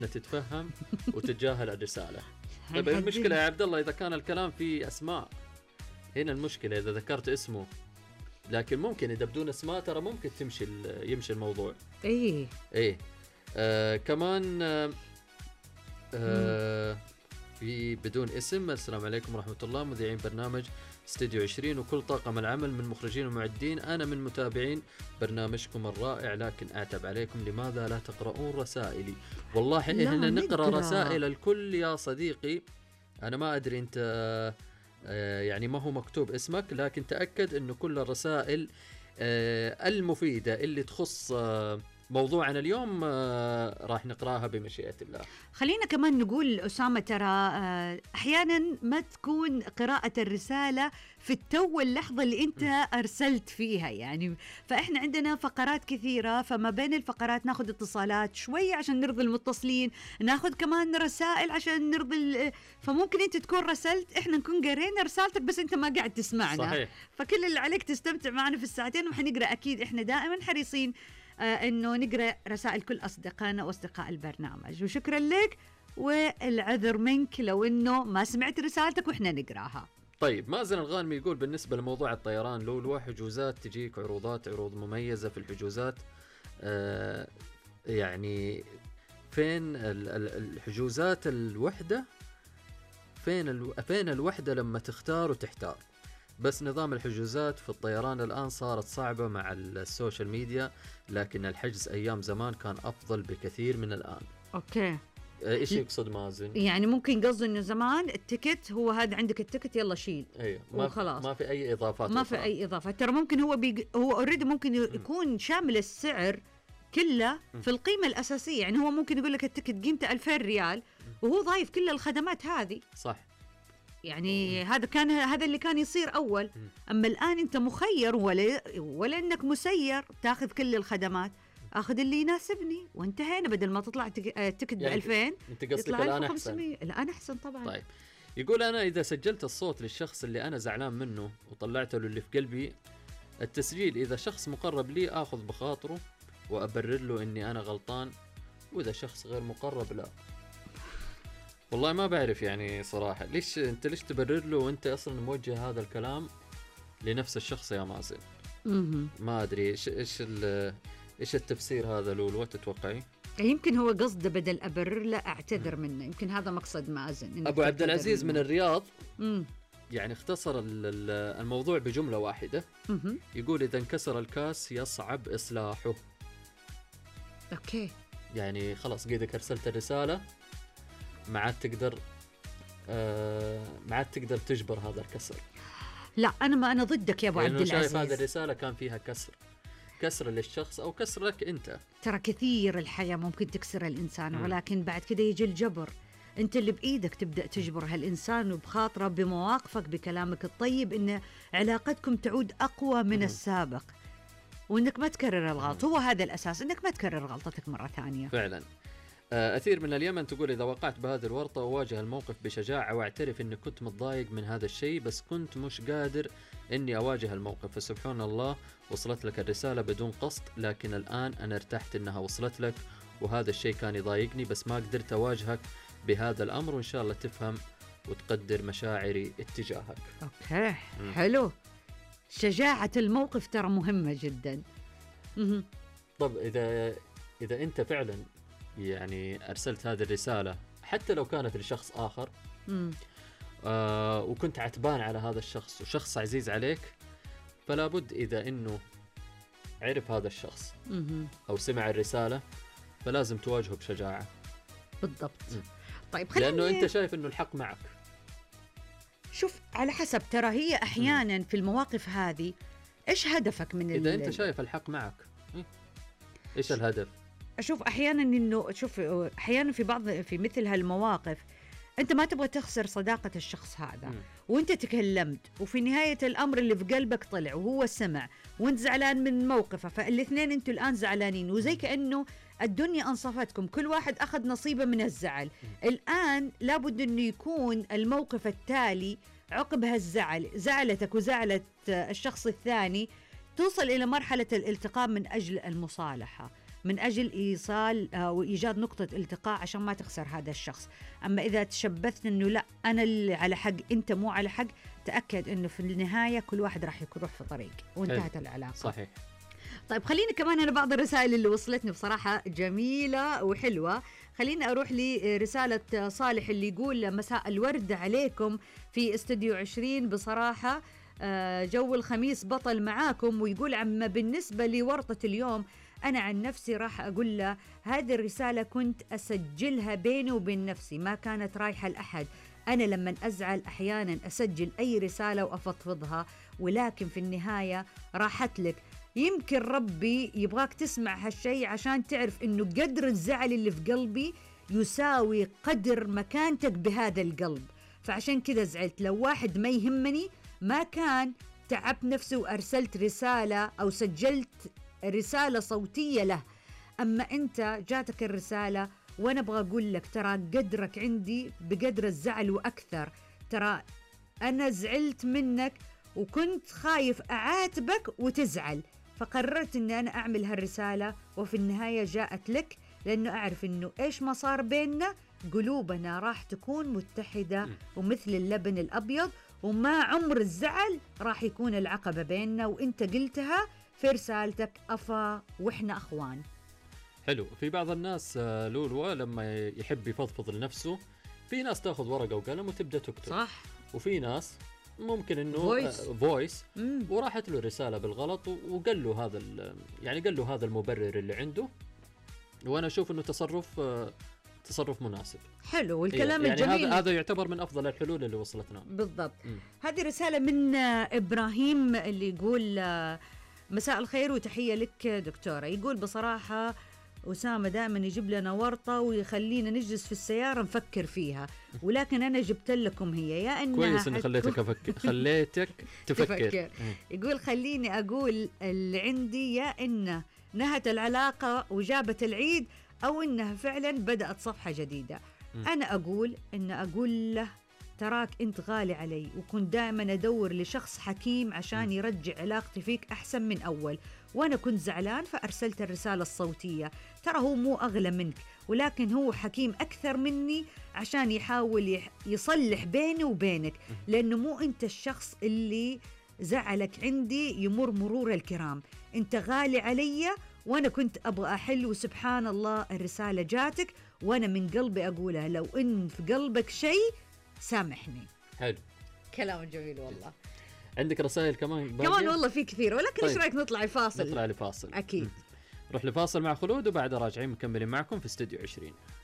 تتفهم وتتجاهل الرسالة. طيب المشكلة يا عبد الله إذا كان الكلام فيه أسماء، هنا المشكلة إذا ذكرت اسمه، لكن ممكن إذا بدون أسماء ترى ممكن يمشي الموضوع. إيه كمان في بدون اسم. السلام عليكم ورحمة الله، مذيعين برنامج استوديو 20 وكل طاقم العمل من مخرجين ومعدين، أنا من متابعين برنامجكم الرائع، لكن أعتب عليكم لماذا لا تقرؤون رسائلي؟ والله إحنا نقرأ رسائل الكل يا صديقي. أنا ما أدري أنت يعني ما هو مكتوب اسمك، لكن تأكد أنه كل الرسائل المفيدة اللي تخص موضوعنا اليوم راح نقراها بمشيئة الله. خلينا كمان نقول أسامة، ترى أحيانا ما تكون قراءة الرسالة في التو اللحظة اللي أنت أرسلت فيها يعني، فإحنا عندنا فقرات كثيرة، فما بين الفقرات ناخد اتصالات شوية عشان نرضي المتصلين، ناخد كمان رسائل عشان نرضي فممكن أنت تكون رسلت، إحنا نكون قرينا رسالتك بس أنت ما قاعد تسمعنا. صحيح. فكل اللي عليك تستمتع معنا في الساعتين، وحنقرأ أكيد، إحنا دائما حريصين إنه نقرأ رسائل كل أصدقائنا وأصدقاء البرنامج، وشكرا لك والعذر منك لو إنه ما سمعت رسالتك وإحنا نقراها. طيب مازن الغانمي يقول بالنسبة لموضوع الطيران، لو حجوزات تجيك عروض مميزة في الحجوزات، يعني فين الحجوزات الوحدة؟ فين الوحدة لما تختار وتحتار؟ بس نظام الحجوزات في الطيران الآن صارت صعبة مع السوشيال ميديا، لكن الحجز أيام زمان كان أفضل بكثير من الآن. أوكي. إيش يقصد مازن؟ يعني ممكن قصده إنه زمان التيكت هو هذا، عندك التيكت يلا شيل. أيوة. وخلاص. ما في أي إضافات. ما في أي إضافات. ترى ممكن هو أوريدي ممكن يكون شامل السعر كله في القيمة الأساسية، يعني هو ممكن يقول لك التيكت قيمته 2000 ريال وهو ضايف كل الخدمات هذه. صح. يعني هذا اللي كان يصير أول. أما الآن أنت مخير ولا أنك مسير، تأخذ كل الخدمات، أخذ اللي يناسبني وانتهينا، بدل ما تطلع تكت ب2000 أنت قصدك الآن أحسن. الآن أحسن طبعا. طيب يقول أنا إذا سجلت الصوت للشخص اللي أنا زعلان منه وطلعته له اللي في قلبي، التسجيل إذا شخص مقرب لي أخذ بخاطره وأبرر له إني أنا غلطان، وإذا شخص غير مقرب لا. والله ما بعرف يعني صراحة ليش تبرر له وانت اصلا موجه هذا الكلام لنفس الشخص يا مازن؟ ما ادري ايش التفسير هذا. لولو تتوقعي؟ يمكن هو قصده بدل أبرر لا أعتذر منه، يمكن هذا مقصد مازن. أبو عبد العزيز من الرياض يعني اختصر الموضوع بجملة واحدة. يقول إذا انكسر الكاس يصعب إصلاحه. أوكي. يعني خلاص قيدك أرسلت الرسالة، ما عاد تقدر تجبر هذا الكسر. لا أنا ضدك يا أبو عبد العزيز. شايف هذه الرسالة كان فيها كسر للشخص أو كسر لك أنت. ترى كثير الحياة ممكن تكسر الإنسان، ولكن بعد كده يجي الجبر. أنت اللي بإيدك تبدأ تجبر هالإنسان وبخاطره بمواقفك بكلامك الطيب، إن علاقتكم تعود أقوى من السابق، وإنك ما تكرر الغلط. هو هذا الأساس، إنك ما تكرر غلطتك مرة ثانية. فعلا. أثير من اليمن تقول إذا وقعت بهذه الورطة أواجه الموقف بشجاعة وأعترف أني كنت متضايق من هذا الشيء، بس كنت مش قادر أني أواجه الموقف، فسبحان الله وصلت لك الرسالة بدون قصد، لكن الآن أنا ارتحت أنها وصلت لك، وهذا الشيء كان يضايقني بس ما قدرت أواجهك بهذا الأمر، وإن شاء الله تفهم وتقدر مشاعري اتجاهك. أوكي. حلو. شجاعة الموقف ترى مهمة جدا. طب إذا أنت فعلا يعني أرسلت هذه الرسالة حتى لو كانت لشخص آخر وكنت عتبان على هذا الشخص وشخص عزيز عليك، فلا بد إذا إنه عرف هذا الشخص أو سمع الرسالة فلازم تواجهه بشجاعة. بالضبط. طيب لأنه أنت شايف إنه الحق معك. شوف على حسب، ترى هي أحيانا في المواقف هذه إيش هدفك من إذا أنت شايف الحق معك إيش الهدف؟ أشوف أحيانا في مثل هالمواقف أنت ما تبغى تخسر صداقة الشخص هذا، وأنت تكلمت وفي نهاية الأمر اللي في قلبك طلع وهو سمع وأنت زعلان من موقفه، فالاثنين أنتوا الآن زعلانين وزي كأنه الدنيا أنصفتكم، كل واحد أخذ نصيبه من الزعل. الآن لابد أنه يكون الموقف التالي عقب هالزعل، زعلتك وزعلت الشخص الثاني، توصل إلى مرحلة الالتقاء من أجل المصالحة. من أجل إيصال وإيجاد نقطة التقاء عشان ما تخسر هذا الشخص. أما إذا تشبثت أنه لا أنا اللي على حق أنت مو على حق، تأكد أنه في النهاية كل واحد راح يروح في طريق وانتهت العلاقة. صحيح. طيب خليني كمان أنا بعض الرسائل اللي وصلتني بصراحة جميلة وحلوة. خليني أروح لرسالة صالح اللي يقول مساء الورد عليكم في استوديو 20. بصراحة جو الخميس بطل معاكم. ويقول عما بالنسبة لورطة اليوم، أنا عن نفسي راح أقول له هذه الرسالة كنت أسجلها بيني وبين نفسي، ما كانت رايحة لأحد. أنا لما أزعل أحيانا أسجل أي رسالة وأفضفضها، ولكن في النهاية راحت لك. يمكن ربي يبغاك تسمع هالشي عشان تعرف إنه قدر الزعل اللي في قلبي يساوي قدر مكانتك بهذا القلب. فعشان كذا زعلت. لو واحد ما يهمني ما كان تعبت نفسي وأرسلت رسالة أو سجلت رسالة صوتية له. أما أنت جاتك الرسالة وأنا أبغى أقول لك ترى قدرك عندي بقدر الزعل وأكثر. ترى أنا زعلت منك وكنت خايف أعاتبك وتزعل، فقررت أني أنا أعمل هالرسالة، وفي النهاية جاءت لك لأنه أعرف أنه إيش ما صار بيننا قلوبنا راح تكون متحدة ومثل اللبن الأبيض، وما عمر الزعل راح يكون العقبة بيننا. وإنت قلتها في رسالتك أفا وإحنا أخوان. حلو. في بعض الناس لولو لما يحب يفضفض لنفسه، في ناس تاخذ ورقة وقلم وتبدأ تكتب، صح. وفي ناس ممكن انه فويس وراحت له رسالة بالغلط وقال له هذا يعني قال له هذا المبرر اللي عنده. وانا اشوف انه تصرف مناسب. حلو. والكلام يعني الجميل هذا يعتبر من افضل الحلول اللي وصلتنا. بالضبط. هذه رسالة من ابراهيم اللي يقول مساء الخير وتحية لك دكتورة. يقول بصراحة أسامة دائما يجيب لنا ورطة ويخلينا نجلس في السيارة نفكر فيها، ولكن أنا جبت لكم هي يا إنها كويس إن خليتك تفكر. يقول خليني أقول اللي عندي، يا إنه نهت العلاقة وجابت العيد، أو إنها فعلا بدأت صفحة جديدة. أنا أقول له تراك أنت غالي علي، وكنت دائما أدور لشخص حكيم عشان يرجع علاقتي فيك أحسن من أول، وأنا كنت زعلان فأرسلت الرسالة الصوتية. ترى هو مو أغلى منك، ولكن هو حكيم أكثر مني عشان يحاول يصلح بيني وبينك، لأنه مو أنت الشخص اللي زعلك عندي يمر مرور الكرام. أنت غالي علي وأنا كنت أبغى أحل، وسبحان الله الرسالة جاتك، وأنا من قلبي أقولها لو إن في قلبك شيء سامحني. حلو. كلام جميل والله. عندك رسائل كمان والله في كثير، ولكن ايش رايك نطلع لفاصل؟ نطلع لفاصل. اكيد. نروح لفاصل مع خلود، وبعد راجعين مكملين معكم في استوديو 20.